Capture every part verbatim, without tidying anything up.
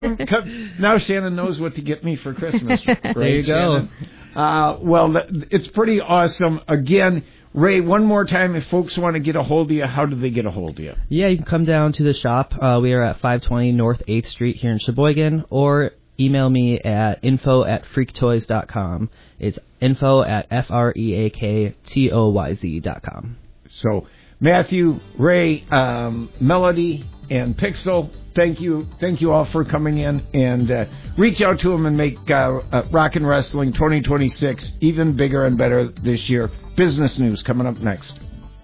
Now Shannon knows what to get me for Christmas. Right, there you go. Uh, well, it's pretty awesome. Again, Ray, one more time, if folks want to get a hold of you, how do they get a hold of you? Yeah, you can come down to the shop. Uh, we are at five twenty North eighth Street here in Sheboygan, or email me at info at freaktoys dot com. It's info at F R E A K T O Y Z dot com. So, Matthew, Ray, um, Melody, and Pixel, thank you. Thank you all for coming in, and uh, reach out to them and make uh, uh, Rock and Wrestling twenty twenty-six even bigger and better this year. Business news coming up next.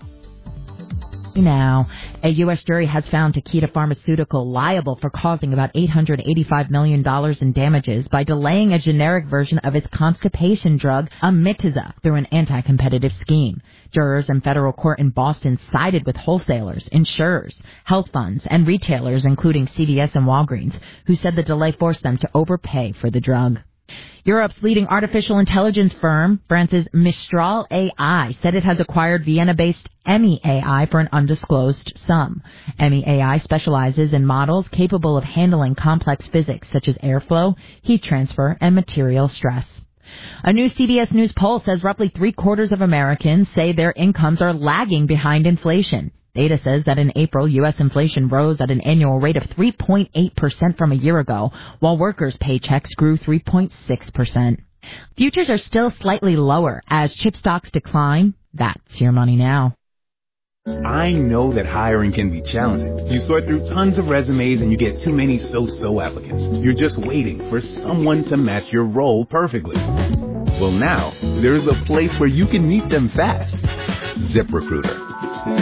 Now, a U S jury has found Takeda Pharmaceutical liable for causing about eight hundred eighty-five million dollars in damages by delaying a generic version of its constipation drug, Amitiza, through an anti-competitive scheme. Jurors in federal court in Boston sided with wholesalers, insurers, health funds, and retailers, including C V S and Walgreens, who said the delay forced them to overpay for the drug. Europe's leading artificial intelligence firm, France's Mistral A I, said it has acquired Vienna-based Emmy A I for an undisclosed sum. Emmy A I specializes in models capable of handling complex physics such as airflow, heat transfer, and material stress. A new C B S News poll says roughly three-quarters of Americans say their incomes are lagging behind inflation. Data says that in April, U S inflation rose at an annual rate of three point eight percent from a year ago, while workers' paychecks grew three point six percent. Futures are still slightly lower as chip stocks decline. That's your money now. I know that hiring can be challenging. You sort through tons of resumes and you get too many so-so applicants. You're just waiting for someone to match your role perfectly. Well, now, there's a place where you can meet them fast. ZipRecruiter.